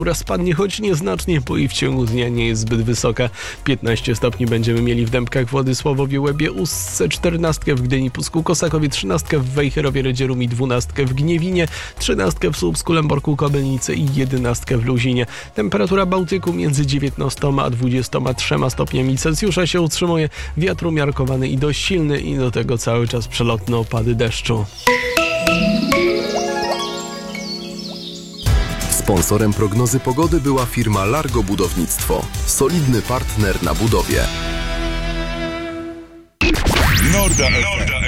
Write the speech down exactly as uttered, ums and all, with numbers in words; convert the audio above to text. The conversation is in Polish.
Temperatura spadnie, choć nieznacznie, bo i w ciągu dnia nie jest zbyt wysoka. piętnaście stopni będziemy mieli w Dębkach, Władysławowie, Łebie, Ustce, czternastkę w Gdyni, Pusku, Kosakowie, trzynastkę w Wejherowie, Redzierum i dwunastkę w Gniewinie, trzynastkę w Słupsku, Lęborku, Kobylnicy i jedenastkę w Luzinie. Temperatura Bałtyku między dziewiętnastoma a dwudziestoma trzema stopniami Celsjusza się utrzymuje. Wiatr umiarkowany i dość silny i do tego cały czas przelotne opady deszczu. Sponsorem prognozy pogody była firma Largo Budownictwo. Solidny partner na budowie. Norda F M.